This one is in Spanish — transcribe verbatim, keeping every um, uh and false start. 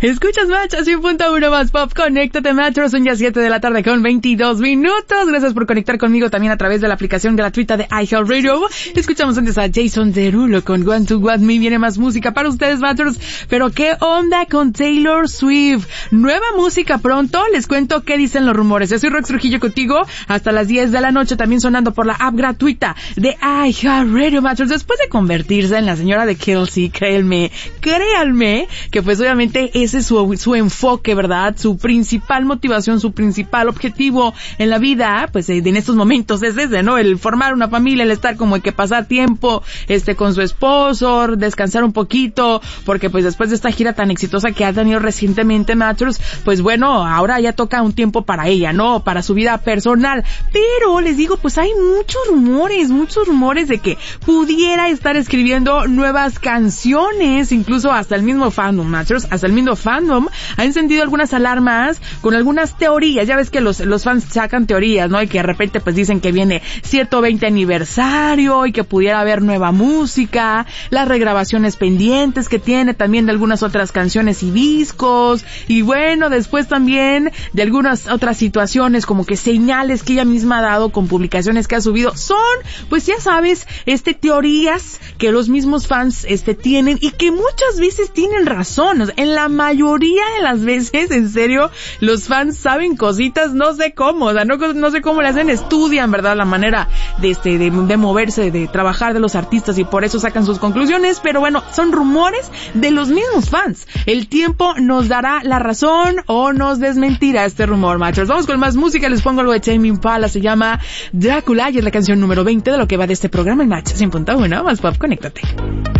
Escuchas Match, así punto uno más pop. Conéctate, Matchers. Son ya siete de la tarde con veintidós minutos. Gracias por conectar conmigo también a través de la aplicación gratuita de iHeartRadio. Escuchamos antes a Jason Derulo con One to What Me. Viene más música para ustedes, Matchers. Pero ¿qué onda con Taylor Swift? Nueva música pronto. Les cuento qué dicen los rumores. Yo soy Rox Trujillo contigo hasta las diez de la noche. También sonando por la app gratuita de iHeartRadio, Matchers. Después de convertirse en la señora de Kelsey, créanme, créanme que pues obviamente ese es su, su enfoque, ¿verdad? Su principal motivación, su principal objetivo en la vida, pues en estos momentos es ese, ¿no? El formar una familia, el estar como el que pasar tiempo, este, con su esposo, descansar un poquito, porque pues después de esta gira tan exitosa que ha tenido recientemente, Matchers, pues bueno, ahora ya toca un tiempo para ella, ¿no? Para su vida personal. Pero les digo, pues hay muchos rumores, muchos rumores de que pudiera estar escribiendo nuevas canciones, incluso hasta el mismo fandom, Matchers, hasta el mismo fandom ha encendido algunas alarmas con algunas teorías. Ya ves que los los fans sacan teorías, ¿no? Y que de repente pues dicen que viene ciento veinte aniversario y que pudiera haber nueva música, las regrabaciones pendientes que tiene también de algunas otras canciones y discos, y bueno, después también de algunas otras situaciones como que señales que ella misma ha dado con publicaciones que ha subido. Son, pues ya sabes, este teorías que los mismos fans este tienen y que muchas veces tienen razón. O sea, en la mayoría de las veces, en serio, los fans saben cositas, no sé cómo, o sea, no, no sé cómo le hacen, estudian, ¿verdad? La manera de este, de, de moverse, de trabajar de los artistas y por eso sacan sus conclusiones, pero bueno, son rumores de los mismos fans. El tiempo nos dará la razón o nos desmentirá este rumor, machos. Vamos con más música, les pongo algo de Tame Impala, se llama Drácula y es la canción número veinte de lo que va de este programa en Match cien punto uno más pop. Conéctate.